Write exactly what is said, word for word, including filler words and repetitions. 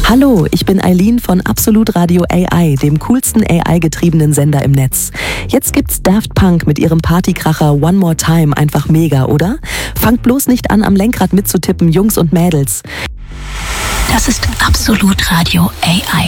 Hallo, ich bin Eileen von Absolut Radio A I, dem coolsten A I-getriebenen Sender im Netz. Jetzt gibt's Daft Punk mit ihrem Partykracher One More Time, einfach mega, oder? Fangt bloß nicht an, am Lenkrad mitzutippen, Jungs und Mädels. Das ist Absolut Radio A I.